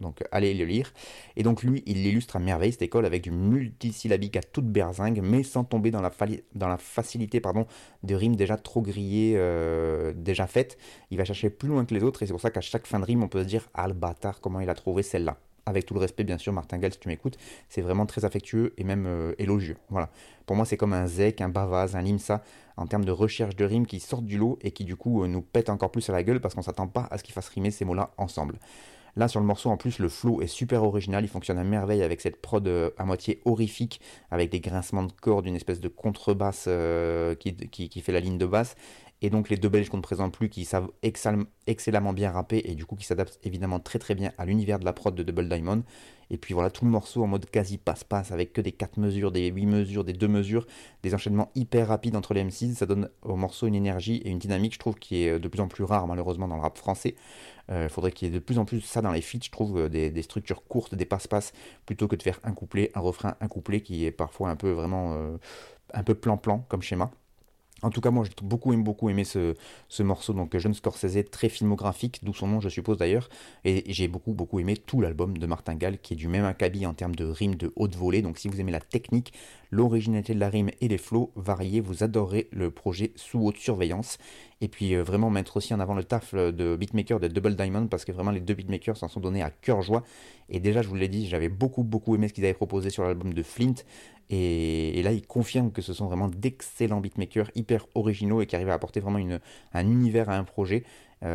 donc allez le lire. Et donc lui, il l'illustre à merveille cette école avec du multisyllabique à toute berzingue, mais sans tomber dans la facilité de rimes déjà trop grillées, déjà faites. Il va chercher plus loin que les autres et c'est pour ça qu'à chaque fin de rime, on peut se dire ah le bâtard, comment il a trouvé celle-là. Avec tout le respect, bien sûr, Martingale, si tu m'écoutes, c'est vraiment très affectueux et même élogieux. Voilà. Pour moi, c'est comme un zec, un bavaz, un limsa, en termes de recherche de rimes qui sortent du lot et qui, du coup, nous pètent encore plus à la gueule parce qu'on s'attend pas à ce qu'ils fassent rimer ces mots-là ensemble. Là, sur le morceau, en plus, le flow est super original. Il fonctionne à merveille avec cette prod à moitié horrifique, avec des grincements de cordes, une espèce de contrebasse qui fait la ligne de basse. Et donc, les deux Belges qu'on ne présente plus, qui savent excellemment bien rapper et du coup qui s'adaptent évidemment très très bien à l'univers de la prod de Double Diamond. Et puis voilà, tout le morceau en mode quasi passe-passe, avec que des 4 mesures, des 8 mesures, des 2 mesures, des enchaînements hyper rapides entre les MCs. Ça donne au morceau une énergie et une dynamique, je trouve, qui est de plus en plus rare malheureusement dans le rap français. Faudrait qu'il y ait de plus en plus ça dans les feats, je trouve, des structures courtes, des passe-passe, plutôt que de faire un couplet, un refrain, un couplet, qui est parfois un peu vraiment un peu plan-plan comme schéma. En tout cas, moi, j'ai beaucoup aimé ce morceau, donc Jeune Scorsese, très filmographique, d'où son nom, je suppose d'ailleurs. Et j'ai beaucoup aimé tout l'album de Martingale, qui est du même acabit en termes de rimes de haute volée. Donc, si vous aimez la technique, l'originalité de la rime et les flows variés, vous adorez le projet Sous haute surveillance. Et puis, vraiment mettre aussi en avant le taf de beatmaker de Double Diamond, parce que vraiment, les deux beatmakers s'en sont donnés à cœur joie. Et déjà, je vous l'ai dit, j'avais beaucoup aimé ce qu'ils avaient proposé sur l'album de Flint. Et là, ils confirment que ce sont vraiment d'excellents beatmakers, hyper originaux et qui arrivent à apporter vraiment un univers à un projet.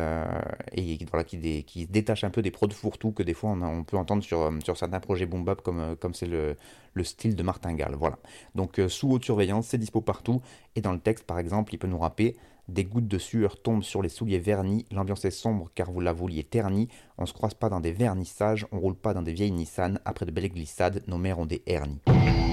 Et voilà, qui se détachent un peu des prods fourre-tout que des fois on peut entendre sur certains projets boom bap comme c'est le style de Martingale. Voilà. Donc sous haute surveillance, c'est dispo partout. Et dans le texte, par exemple, il peut nous rapper: des gouttes de sueur tombent sur les souliers vernis, l'ambiance est sombre car vous la vouliez ternie, on se croise pas dans des vernissages, on roule pas dans des vieilles Nissan, après de belles glissades, nos mères ont des hernies.